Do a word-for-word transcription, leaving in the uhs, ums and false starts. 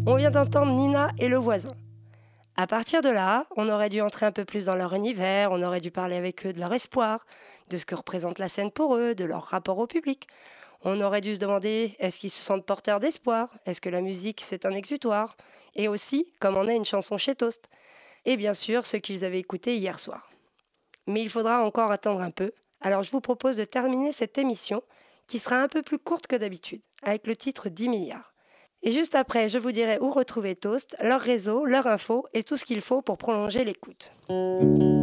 On vient d'entendre Nina et le voisin. À partir de là, on aurait dû entrer un peu plus dans leur univers, on aurait dû parler avec eux de leur espoir, de ce que représente la scène pour eux, de leur rapport au public. On aurait dû se demander, est-ce qu'ils se sentent porteurs d'espoir? Est-ce que la musique, c'est un exutoire? Et aussi, comme on a une chanson chez Toast. Et bien sûr, ce qu'ils avaient écouté hier soir. Mais il faudra encore attendre un peu, alors je vous propose de terminer cette émission, qui sera un peu plus courte que d'habitude, avec le titre dix milliards. Et juste après, je vous dirai où retrouver Toast, leur réseau, leur info et tout ce qu'il faut pour prolonger l'écoute.